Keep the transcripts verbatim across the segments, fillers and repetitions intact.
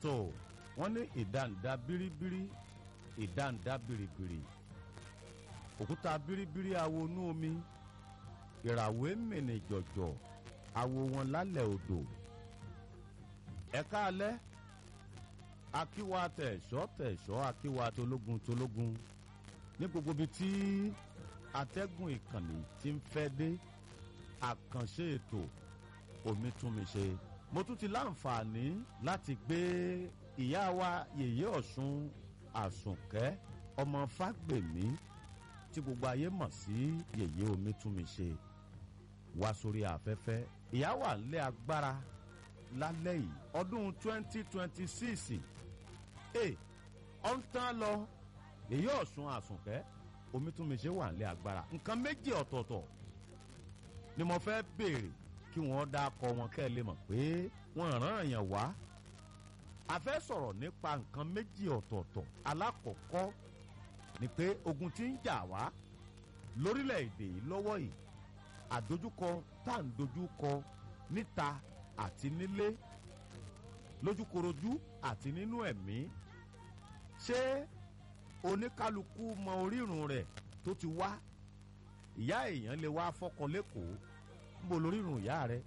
tó wọ́n ní ìdáǹdá bíríbírí ìdáǹdá bìrìbìrì òkúta bíríbírí awo inú omi ìràwé mìnì jọ̀jọ̀ awo wọn lálẹ́ odò ẹ̀ka alẹ́ akíwa tẹ̀sọ́ tẹ̀sọ́ akíwa tológun tológun ní gbogbo ibi tí atẹ́gùn ìkànnì ti ń fẹ́ dé àkànṣe ètò omi tún mi ṣe mo tún ti láǹfààní láti gbé ìyá wa yèyé ọ̀ṣun àsùnkẹ́ ọmọ fágbèmí tí gbogbo ayé mọ̀ sí yèyé omi tún mi ṣe wá sórí afẹ́fẹ́ ìyá wà nílé agbára lálẹ́ yìí ọdún twenty twenty six ẹ̀ ọ̀ ń tán lọ yèyé ọ̀ṣun àsùnkẹ́ omi tún mi ṣe wà nílé agbára nǹkan méjì ọ̀tọ̀ọ̀tọ̀ ni mo fẹ́ béèrè kí wọ́n dá akọ wọn kẹ́ ẹ lè mọ̀ pé wọ́n rán èèyàn wá a fẹ́ sọ̀rọ̀ nípa nǹkan méjì ọ̀tọ̀ọ̀tọ̀ alákọ̀ọ́kọ́ ni pé ogun tí ń jà wá lórílẹ̀‐èdè yìí lọ́wọ́ yìí àdójúkọ tá à ń dojúkọ níta àti nílé lójúkorojú àti nínú ẹ̀mí ṣé oníkálukú mọ orírun rẹ̀ tó ti wá ìyá èèyàn lè wá fọ́kọ lẹ́kọ̀ọ́ ń bo lórírun ìyá rẹ̀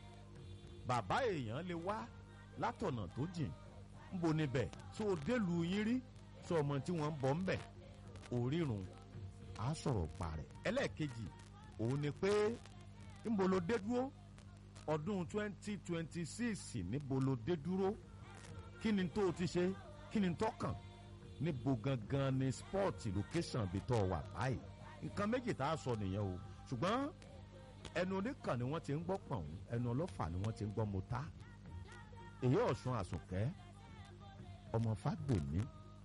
bàbá èèyàn lè wá látọ̀nà tó jìn ń bo níbẹ̀ tó o délùú yín rí sọ ọmọ tí wọ́n ń bọ̀ ń bẹ̀ orírun á sọ̀rọ̀ pa rẹ̀ ẹlẹ́ẹ̀kejì òun ni pé ń bo lo dé dúró ọdún twenty twenty six níbo lo dé dúró kí ni tó o ti ṣe kí ni tó kàn níbo gangan ni sport location bí tó wà báyìí nǹkan méjì tá a sọ nìyẹn o ṣùgbọ́n ẹnu oníkan ni wọ́n ti ń gbọ́ pọ̀n ẹnu ọlọ́fà ni wọ́n ti ń gbọ́ mọ́tà èyí ọ̀ṣun àsùnkẹ́ ọmọ fágbèmí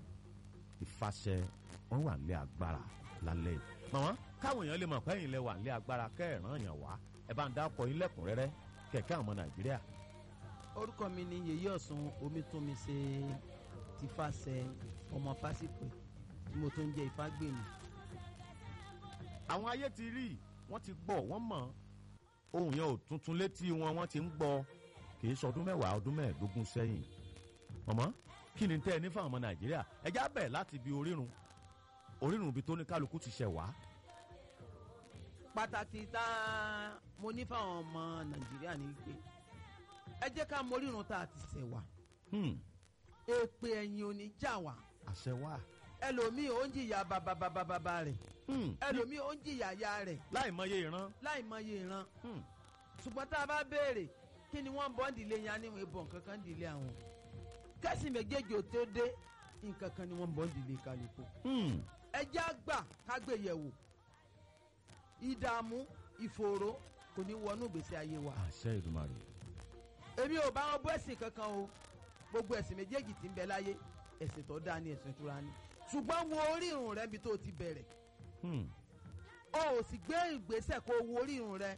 ìfàṣẹ wọn wà nílé agbára lálẹ́ yìí màmá káwọn èèyàn lè mọ̀ pé ẹ̀yin lẹ wà nílé agbára kẹ́ẹ̀ràn yàn wá ẹ bá ń dá ọkọ̀ yín lẹ́kùnrẹ́rẹ́ kẹ̀kẹ́ àwọn nàìjíríà. orúkọ mi ni yèyé ọ̀ṣun omítúnmiṣe ti fàṣẹ ọmọ fásitì tí mo tún jẹ́ ìfágbèmí. àwọn ayé ti rí wọ́n ti gbọ́ wọ́n mọ̀ ohun yẹn ò tuntun létí wọn wọ́n ti ń gbọ́ kì í sọdún mẹ́wàá ọdún mẹ́ẹ̀ẹ́dógún sẹ́yìn mọ̀mọ́ kí ni tẹ́ ẹ ní fáwọn ọmọ nàìjíríà ẹ já bẹ̀ láti bi orírun orírun ibi tó ní kálukú ti ṣẹ̀ wá. pàtàkì tá mo ní fáwọn ọmọ nàìjíríà ní pé ẹ jẹ́ ká mọ orírun tá a ti ṣẹ̀ wá èpè ẹ̀yìn ò ní jà wá. àṣẹ wà. ẹlòmíì ó ń jìyà bàbàbàbàbà rẹ̀ ẹlòmíì ó ń jìyà ya rẹ̀. láì mọye ìran. láì mọye ìran. ṣùgbọ́n tá a bá béèrè kí ni wọ́n ń bọ́ ń dìlé yẹn á ní ìwọ̀n ìbọn kankan dìlé àwọn. kẹ́sì méjèèjì ò tó dé nǹkan kan ni wọ́n ń bọ́ ń dìlé kálukú. ẹ jẹ́ àgbà kágbéyẹ̀wò ìdààmú ìfòòró kò ní wọnú ìgbésí ayé wa. àṣẹ Èdùmàrè. èmi ò bá wọn bọ́ ẹ̀sìn kankan o gbogbo ẹ̀sìn méjèèjì tí ń bẹ láyé ẹ̀sìn tó dáa ní ẹ̀sìn ìtura ni ṣùgbọ́n wo orírun rẹ bí tó ti bẹ̀rẹ̀ o ò sì gbé ìgbésẹ̀ kó wo orírun rẹ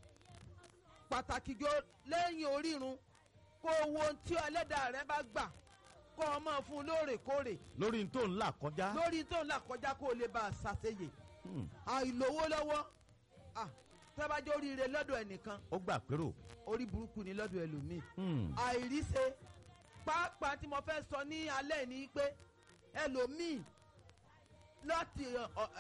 pàtàkì jọ lẹ́yìn orírun kó wo ohun tí ẹlẹ́dàá rẹ bá gbà kó o máa fún un lóòrèkóòrè. lórí n tó ń là kọjá. lórí n tó ń là kọjá kó o lè bá a ṣàṣeyè. àìlówó lọ́wọ́ tẹ́bájọ́ oríire lọ́dọ̀ ẹnìkan. ó gbà pérò. orí burúkú ni lọ́dọ̀ ẹlòmíì. àìríṣe pàápàá tí mo fẹ́ sọ ní alẹ́ ni pé ẹlòmíì láti